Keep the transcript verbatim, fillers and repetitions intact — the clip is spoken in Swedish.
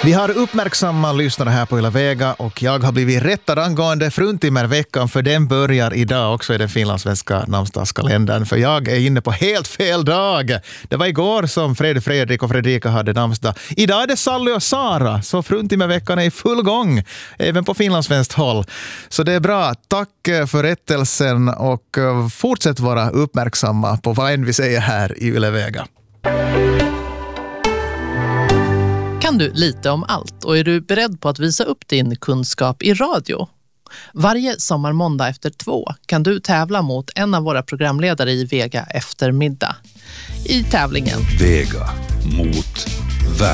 Vi har uppmärksamma lyssnare här på Yle Vega och jag har blivit rättad angående fruntimmerveckan, för den börjar idag också i den finlandssvenska namnsdagskalendern, för jag är inne på helt fel dag. Det var igår som Fred, Fredrik och Fredrika hade namnsdag. Idag är det Sally och Sara, så fruntimmerveckan är i full gång även på finlandssvenskt håll. Så det är bra. Tack för rättelsen och fortsätt vara uppmärksamma på vad än vi säger här i Yle Vega. Kan du lite om allt och är du beredd på att visa upp din kunskap i radio? Varje sommarmåndag efter två kan du tävla mot en av våra programledare i Vega eftermiddag. I tävlingen Vega mot